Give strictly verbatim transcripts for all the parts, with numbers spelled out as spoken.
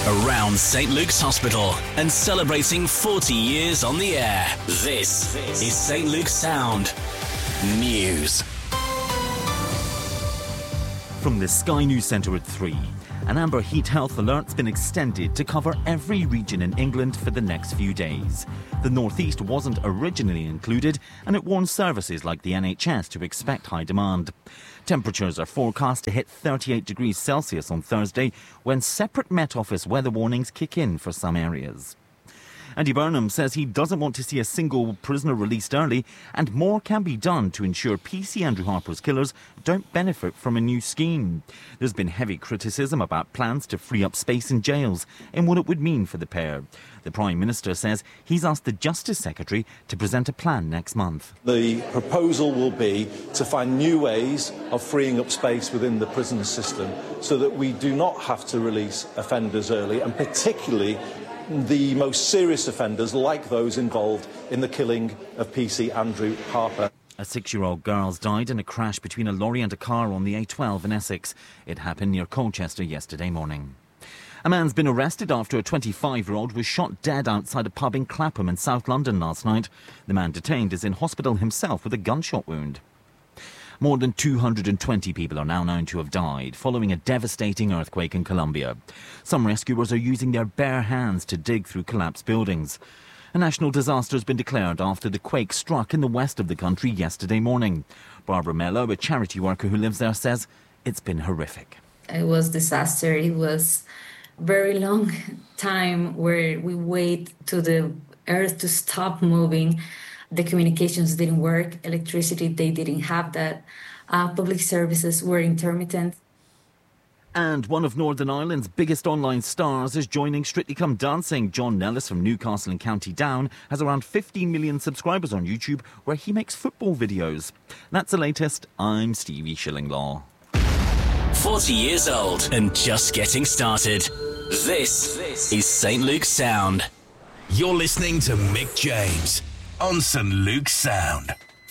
around Saint Luke's Hospital and celebrating forty years on the air. This is Saint Luke's Sound News. From the Sky News Centre at three, an amber heat health alert's been extended to cover every region in England for the next few days. The North East wasn't originally included, and it warns services like the N H S to expect high demand. Temperatures are forecast to hit thirty-eight degrees Celsius on Thursday, when separate Met Office weather warnings kick in for some areas. Andy Burnham says he doesn't want to see a single prisoner released early, and more can be done to ensure P C Andrew Harper's killers don't benefit from a new scheme. There's been heavy criticism about plans to free up space in jails and what it would mean for the pair. The Prime Minister says he's asked the Justice Secretary to present a plan next month. The proposal will be to find new ways of freeing up space within the prison system so that we do not have to release offenders early, and particularly the most serious offenders like those involved in the killing of P C Andrew Harper. A six-year-old girl's died in a crash between a lorry and a car on the A twelve in Essex. It happened near Colchester yesterday morning. A man's been arrested after a twenty-five-year-old was shot dead outside a pub in Clapham in South London last night. The man detained is in hospital himself with a gunshot wound. More than two hundred twenty people are now known to have died following a devastating earthquake in Colombia. Some rescuers are using their bare hands to dig through collapsed buildings. A national disaster has been declared after the quake struck in the west of the country yesterday morning. Barbara Mello, a charity worker who lives there, says it's been horrific. It was disaster. It was very long time where we wait to the earth to stop moving. The communications didn't work, electricity, they didn't have that. Uh, public services were intermittent. And one of Northern Ireland's biggest online stars is joining Strictly Come Dancing. John Nellis from Newcastle in County Down has around fifteen million subscribers on YouTube, where he makes football videos. That's the latest. I'm Stevie Shillinglaw. forty years old and just getting started. This is Saint Luke's Sound. You're listening to Mick James on Saint Luke's Sound.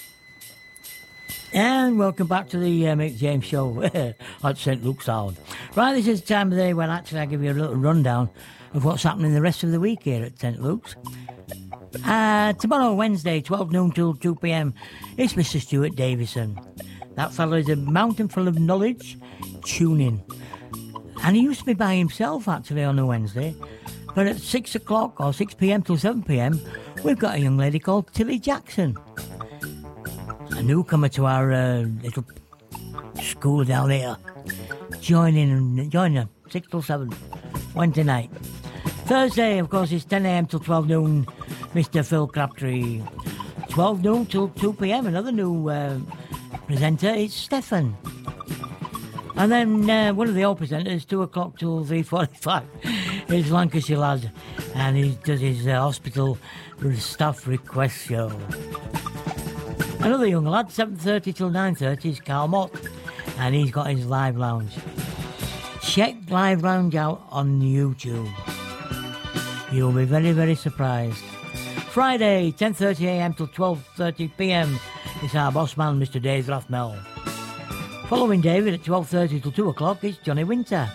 And welcome back to the uh, Mick James Show at Saint Luke's Sound. Right, this is the time of the day when actually I give you a little rundown of what's happening the rest of the week here at Saint Luke's. Uh, tomorrow, Wednesday, twelve noon till two p.m, it's Mister Stuart Davison. That fellow is a mountain full of knowledge. Tune in. And he used to be by himself, actually, on a Wednesday. But at six o'clock or six p.m. till seven p.m, we've got a young lady called Tilly Jackson. A newcomer to our uh, little school down here. Join in and join her, six till seven, Wednesday night. Thursday, of course, it's ten a.m. till twelve noon, Mister Phil Crabtree. twelve noon till two p.m, another new uh, presenter is Stefan. And then uh, one of the old presenters, two o'clock till three forty-five, is Lancashire lad, and he does his uh, hospital staff request show. Another young lad, seven thirty till nine thirty, is Carl Mott, and he's got his live lounge. Check Live Lounge out on YouTube. You'll be very, very surprised. Friday, ten thirty a.m. till twelve thirty p.m, is our boss man, Mister Dave Rathmell. Following David at twelve thirty till two o'clock is Johnny Winter.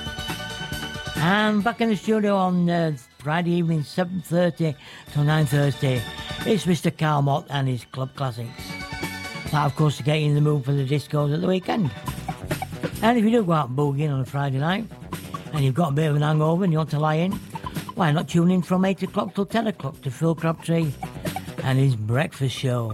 And back in the studio on uh, Friday evening, seven thirty till nine thirty, it's Mister Carl Mott and his Club Classics. That, of course, to get you in the mood for the discos at the weekend. And if you do go out boogieing on a Friday night, and you've got a bit of an hangover and you want to lie in, why not tune in from eight o'clock till ten o'clock to Phil Crabtree and his breakfast show.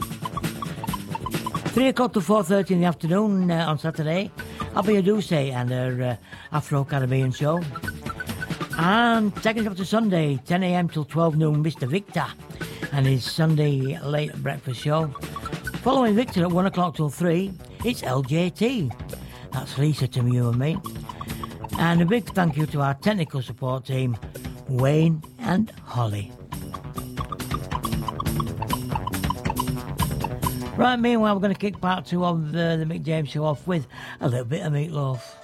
three o'clock to four thirty in the afternoon uh, on Saturday, Abby Aduce and her uh, Afro-Caribbean show. And taking up to Sunday, ten a.m. till twelve noon, Mister Victor and his Sunday late breakfast show. Following Victor at one o'clock till three, it's L J T. That's Lisa to you and me. And a big thank you to our technical support team, Wayne and Holly. Right, meanwhile, we're going to kick part two of uh, the Mick James Show off with a little bit of Meatloaf.